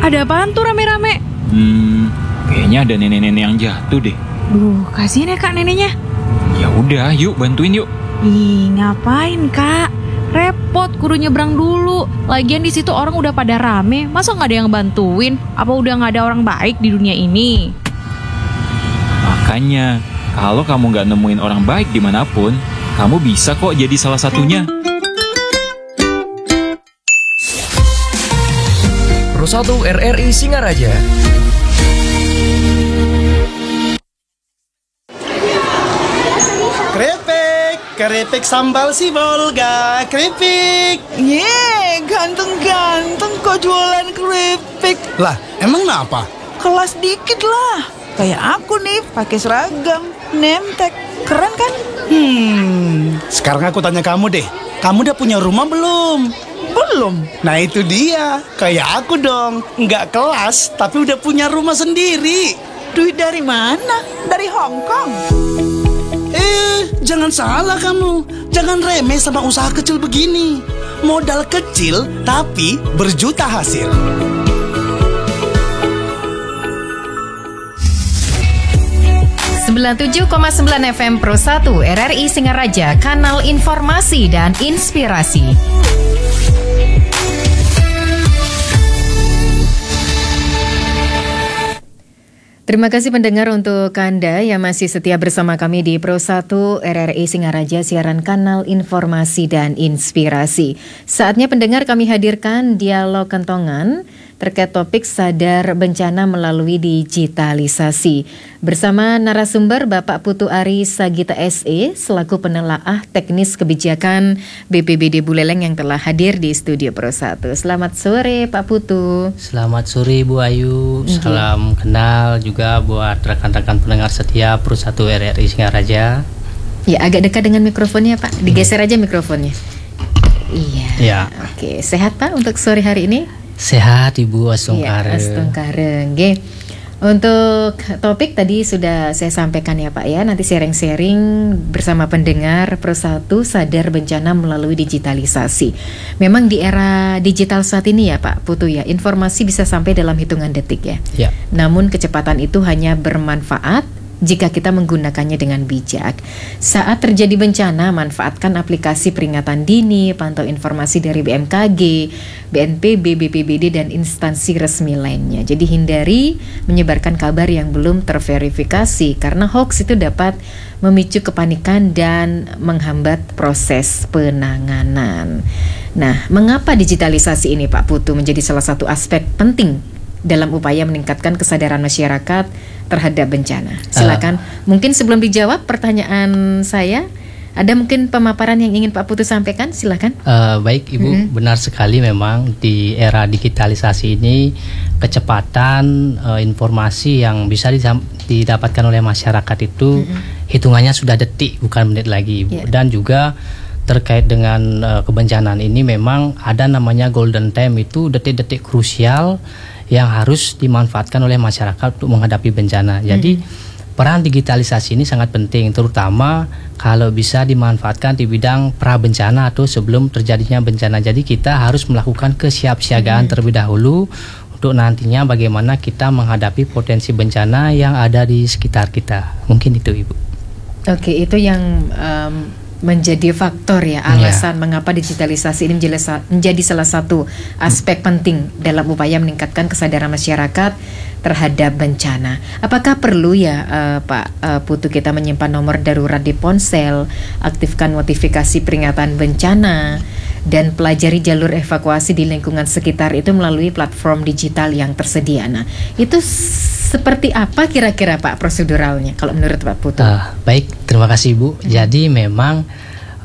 Ada apaan tuh rame-rame? Kayaknya ada nenek-nenek yang jatuh deh. Duh, kasihan ya Kak neneknya. Ya udah, yuk bantuin yuk. Ih, ngapain Kak? Repot kudu nyebrang dulu. Lagian di situ orang udah pada rame, masa nggak ada yang bantuin? Apa udah nggak ada orang baik di dunia ini? Makanya, kalau kamu nggak nemuin orang baik dimanapun, kamu bisa kok jadi salah satunya. Pro 1 RRI Singaraja. Keripik sambal si Bolga, keripik. Ye, ganteng-ganteng kok jualan keripik. Lah, emang kenapa? Kelas dikit lah. Kayak aku nih, pakai seragam, nemtek. Keren kan? Sekarang aku tanya kamu deh. Kamu udah punya rumah belum? Belum. Nah itu dia, kayak aku dong. Nggak kelas, tapi udah punya rumah sendiri. Duit dari mana? Dari Hong Kong. Jangan salah kamu. Jangan remeh sama usaha kecil begini. Modal kecil, tapi berjuta hasil. .9 FM Pro 1 RRI Singaraja, kanal informasi dan inspirasi. Terima kasih pendengar untuk Anda yang masih setia bersama kami di Pro 1 RRI Singaraja, siaran kanal informasi dan inspirasi. Saatnya pendengar kami hadirkan dialog kentongan terkait topik sadar bencana melalui digitalisasi. Bersama narasumber Bapak Putu Ari Sagita SE selaku penelaah teknis kebijakan BPBD Buleleng yang telah hadir di studio Pro 1. Selamat sore Pak Putu. Selamat sore Bu Ayu. Salam kenal juga buat rekan-rekan pendengar setia Pro 1 RRI Singaraja. Ya, agak dekat dengan mikrofonnya Pak. Digeser aja mikrofonnya. Iya. Ya. Oke, sehat Pak untuk sore hari ini? Sehat Ibu Astungkareng. Ya, Astungkareng. Untuk topik tadi sudah saya sampaikan ya Pak ya. Nanti sharing-sharing bersama pendengar Pro 1 sadar bencana melalui digitalisasi. Memang di era digital saat ini ya Pak Putu ya, informasi bisa sampai dalam hitungan detik ya. Ya. Namun kecepatan itu hanya bermanfaat jika kita menggunakannya dengan bijak. Saat terjadi bencana, manfaatkan aplikasi peringatan dini, pantau informasi dari BMKG, BNPB, BPBD, dan instansi resmi lainnya. Jadi hindari menyebarkan kabar yang belum terverifikasi, karena hoax itu dapat memicu kepanikan dan menghambat proses penanganan. Nah, mengapa digitalisasi ini Pak Putu menjadi salah satu aspek penting dalam upaya meningkatkan kesadaran masyarakat terhadap bencana? Silakan. Mungkin sebelum dijawab pertanyaan saya, ada mungkin pemaparan yang ingin Pak Putu sampaikan? Silakan. Baik Ibu, benar sekali memang di era digitalisasi ini kecepatan informasi yang bisa didapatkan oleh masyarakat itu hitungannya sudah detik bukan menit lagi Ibu. Dan juga terkait dengan kebencanaan ini memang ada namanya golden time, itu detik-detik krusial yang harus dimanfaatkan oleh masyarakat untuk menghadapi bencana. Jadi peran digitalisasi ini sangat penting, terutama kalau bisa dimanfaatkan di bidang pra-bencana atau sebelum terjadinya bencana. Jadi kita harus melakukan kesiapsiagaan terlebih dahulu untuk nantinya bagaimana kita menghadapi potensi bencana yang ada di sekitar kita. Mungkin itu Ibu. Oke, itu yang menjadi faktor ya, alasan mengapa digitalisasi ini menjadi salah satu aspek penting dalam upaya meningkatkan kesadaran masyarakat terhadap bencana. Apakah perlu ya Pak Putu kita menyimpan nomor darurat di ponsel, aktifkan notifikasi peringatan bencana, dan pelajari jalur evakuasi di lingkungan sekitar itu melalui platform digital yang tersedia. Nah, itu seperti apa kira-kira Pak proseduralnya kalau menurut Pak Putu? Baik, terima kasih Ibu. Jadi memang